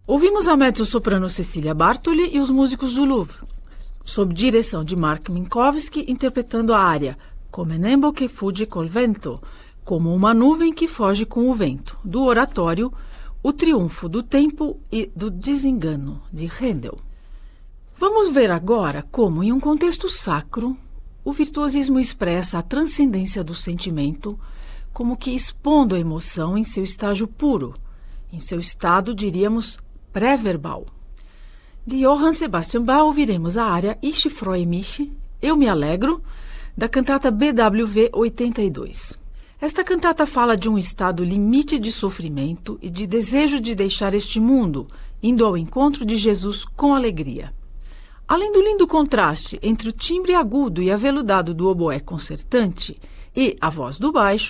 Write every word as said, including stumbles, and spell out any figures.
Ouvimos a mezzo-soprano Cecília Bartoli e os músicos do Louvre, sob direção de Mark Minkowski, interpretando a área Come nembo che fugge col vento, como uma nuvem que foge com o vento, do oratório O Triunfo do Tempo e do Desengano, de Handel. Vamos ver agora como, em um contexto sacro, o virtuosismo expressa a transcendência do sentimento, como que expondo a emoção em seu estágio puro, em seu estado, diríamos, pré-verbal. De Johann Sebastian Bach ouviremos a área Ich freue mich, Eu me alegro, da cantata B W V oitenta e dois. Esta cantata fala de um estado limite de sofrimento e de desejo de deixar este mundo, indo ao encontro de Jesus com alegria. Além do lindo contraste entre o timbre agudo e aveludado do oboé concertante e a voz do baixo,